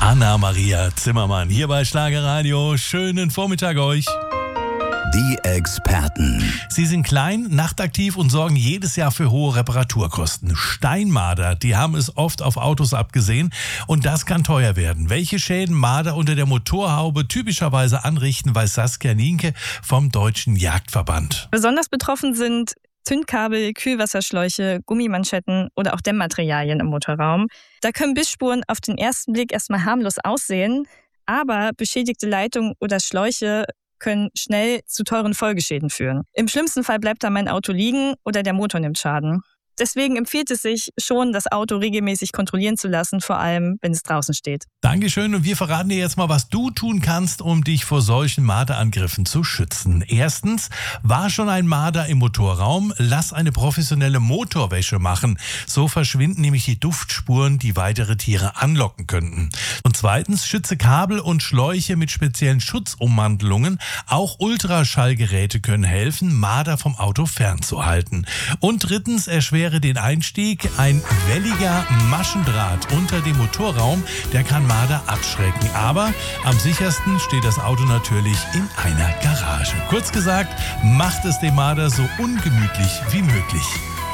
Anna-Maria Zimmermann hier bei Schlagerradio. Schönen Vormittag euch. Die Experten. Sie sind klein, nachtaktiv und sorgen jedes Jahr für hohe Reparaturkosten. Steinmarder, die haben es oft auf Autos abgesehen und das kann teuer werden. Welche Schäden Marder unter der Motorhaube typischerweise anrichten, weiß Saskia Nienke vom Deutschen Jagdverband. Besonders betroffen sind Zündkabel, Kühlwasserschläuche, Gummimanschetten oder auch Dämmmaterialien im Motorraum. Da können Bissspuren auf den ersten Blick erstmal harmlos aussehen, aber beschädigte Leitungen oder Schläuche können schnell zu teuren Folgeschäden führen. Im schlimmsten Fall bleibt da mein Auto liegen oder der Motor nimmt Schaden. Deswegen empfiehlt es sich schon, das Auto regelmäßig kontrollieren zu lassen, vor allem, wenn es draußen steht. Dankeschön und wir verraten dir jetzt mal, was du tun kannst, um dich vor solchen Marderangriffen zu schützen. Erstens, war schon ein Marder im Motorraum? Lass eine professionelle Motorwäsche machen. So verschwinden nämlich die Duftspuren, die weitere Tiere anlocken könnten. Und zweitens, schütze Kabel und Schläuche mit speziellen Schutzummantelungen. Auch Ultraschallgeräte können helfen, Marder vom Auto fernzuhalten. Und drittens, erschwere den Einstieg. Ein welliger Maschendraht unter dem Motorraum, der kann Marder abschrecken. Aber am sichersten steht das Auto natürlich in einer Garage. Kurz gesagt, macht es dem Marder so ungemütlich wie möglich.